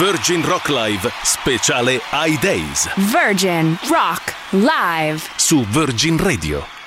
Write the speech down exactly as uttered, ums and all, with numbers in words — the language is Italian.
Virgin Rock Live speciale I Days. Virgin Rock Live su Virgin Radio.